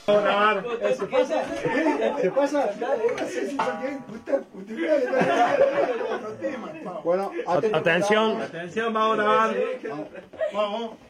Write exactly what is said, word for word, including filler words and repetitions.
Vamos a grabar. ¿Se pasa? ¿Se pasa? Bueno, Atención. Atención, vamos a grabar. Vamos.